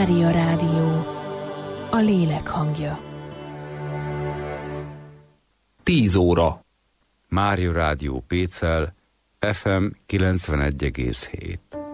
Mária Rádió, a lélek hangja. 10 óra. Mária Rádió Pécel, FM 91,7.